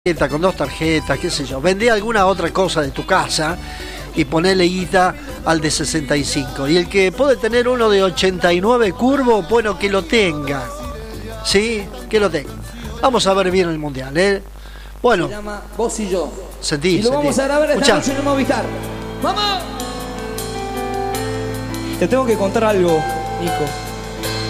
con 2 tarjetas, qué sé yo. Vendé alguna otra cosa de tu casa y ponele guita al de 65. Y el que puede tener uno de 89 curvo, bueno, que lo tenga. ¿Sí? Que lo tenga. Vamos a ver bien el mundial, ¿eh? Bueno. Se llama Vos y Yo. Sentí, y lo vamos a grabar esta noche en el Movistar. ¡Vamos! Te tengo que contar algo, Nico.